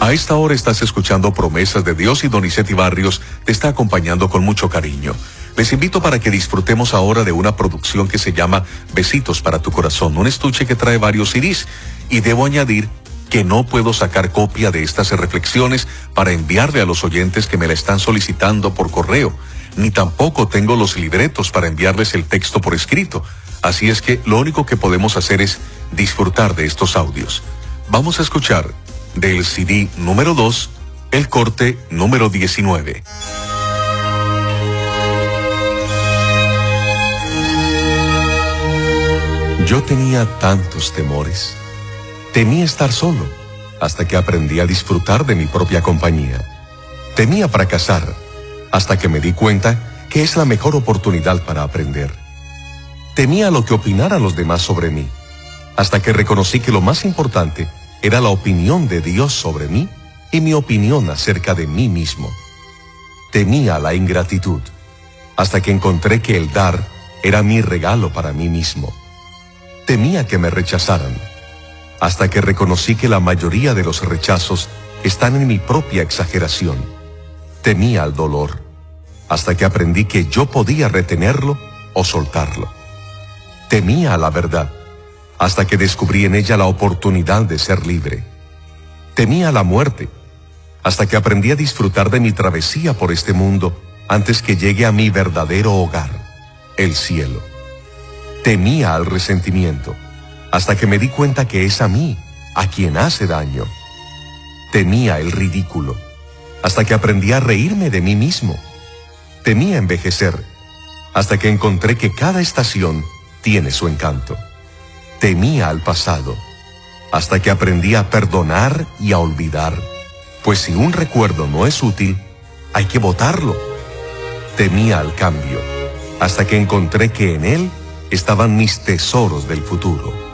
A esta hora estás escuchando Promesas de Dios y Donizetti Barrios te está acompañando con mucho cariño. Les invito para que disfrutemos ahora de una producción que se llama Besitos para tu Corazón, un estuche que trae varios CDs. Y debo añadir que no puedo sacar copia de estas reflexiones para enviarle a los oyentes que me la están solicitando por correo, ni tampoco tengo los libretos para enviarles el texto por escrito. Así es que lo único que podemos hacer es disfrutar de estos audios. Vamos a escuchar del CD número 2, el corte número 19. Yo tenía tantos temores. Temía estar solo, hasta que aprendí a disfrutar de mi propia compañía. Temía fracasar, hasta que me di cuenta que es la mejor oportunidad para aprender. Temía lo que opinaran los demás sobre mí, hasta que reconocí que lo más importante era la opinión de Dios sobre mí y mi opinión acerca de mí mismo. Temía la ingratitud, hasta que encontré que el dar era mi regalo para mí mismo. Temía que me rechazaran, hasta que reconocí que la mayoría de los rechazos están en mi propia exageración. Temía el dolor, hasta que aprendí que yo podía retenerlo o soltarlo. Temía la verdad, hasta que descubrí en ella la oportunidad de ser libre. Temía la muerte, hasta que aprendí a disfrutar de mi travesía por este mundo antes que llegue a mi verdadero hogar, el cielo. Temía al resentimiento, hasta que me di cuenta que es a mí a quien hace daño. Temía el ridículo, hasta que aprendí a reírme de mí mismo. Temía envejecer, hasta que encontré que cada estación tiene su encanto. Temía al pasado, hasta que aprendí a perdonar y a olvidar, pues si un recuerdo no es útil, hay que botarlo. Temía al cambio, hasta que encontré que en él estaban mis tesoros del futuro.